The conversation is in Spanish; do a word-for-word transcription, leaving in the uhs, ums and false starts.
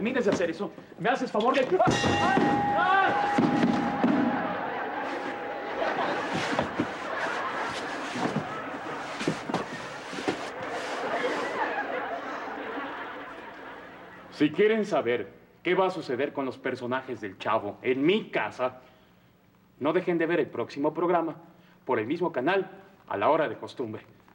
termines de hacer eso, me haces favor de... ¡Ay! ¡Ay! Si quieren saber qué va a suceder con los personajes del Chavo en mi casa, no dejen de ver el próximo programa por el mismo canal a la hora de costumbre.